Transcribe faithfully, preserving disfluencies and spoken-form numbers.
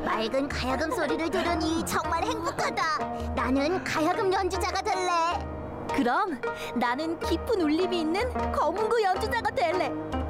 맑은 가야금 소리를 들으니 정말 행복하다. 나는 가야금 연주자가 될래. 그럼 나는 깊은 울림이 있는 거문고 연주자가 될래.